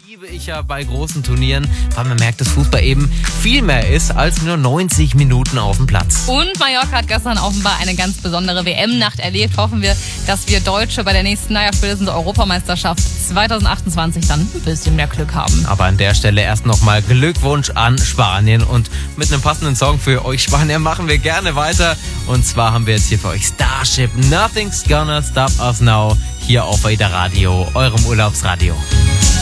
liebe ich ja bei großen Turnieren, weil man merkt, dass Fußball eben viel mehr ist als nur 90 Minuten auf dem Platz. Und Mallorca hat gestern offenbar eine ganz besondere WM-Nacht erlebt. Hoffen wir, dass wir Deutsche bei der nächsten, spätestens Europameisterschaft 2028 dann ein bisschen mehr Glück haben. Aber an der Stelle erst nochmal Glückwunsch an Spanien. Und mit einem passenden Song für euch Spanier machen wir gerne weiter. Und zwar haben wir jetzt hier für euch Starship, Nothing's Gonna Stop Us Now, hier auf AIDA Radio, eurem Urlaubsradio.